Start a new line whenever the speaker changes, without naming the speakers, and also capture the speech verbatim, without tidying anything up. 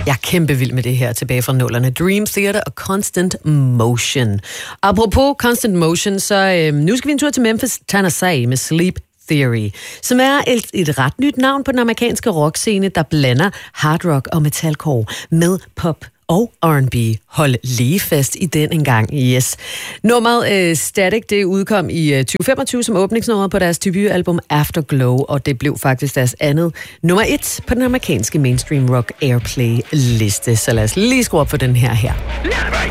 Jeg er kæmpe vild med det her tilbage fra nullerne. Dream Theater og Constant Motion. Apropos Constant Motion, så øh, nu skal vi en tur til Memphis, Tennessee med Sleep Theory, som er et, et ret nyt navn på den amerikanske rockscene, der blander hard rock og metalcore med pop og R and B. Hold lige fast i den en gang, yes. Nummeret uh, Static, det udkom i uh, tyve femogtyve som åbningsnummer på deres debutalbum Afterglow, og det blev faktisk deres andet nummer et på den amerikanske mainstream rock airplay-liste. Så lad os lige skrue op for den her her.